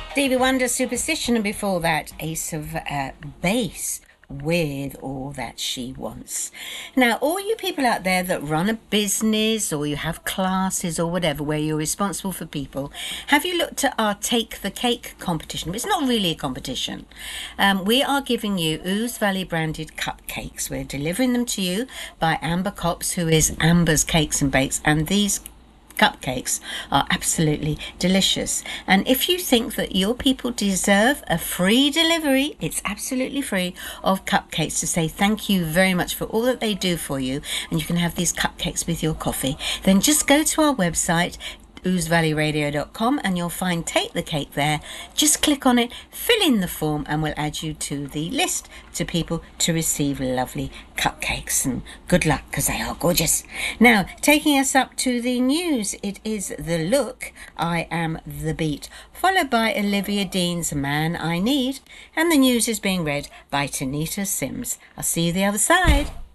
Stevie Wonder, Superstition, and before that, Ace of Base with All That She Wants. Now, all you people out there that run a business or you have classes or whatever where you're responsible for people, have you looked at our Take the Cake competition? It's not really a competition. We are giving you Ooze Valley branded cupcakes. We're delivering them to you by Amber Cops, who is Amber's Cakes and Bakes, and these cupcakes are absolutely delicious. And if you think that your people deserve a free delivery, it's absolutely free, of cupcakes to say thank you very much for all that they do for you, and you can have these cupcakes with your coffee, then just go to our website oozevalleyradio.com and you'll find Take the Cake there. Just click on it, fill in the form, and we'll add you to the list to people to receive lovely cupcakes. And good luck, because they are gorgeous. Now, taking us up to the news, it is The Look, I Am the Beat, followed by Olivia Dean's Man I Need, and the news is being read by Tanita Sims. I'll see you the other side.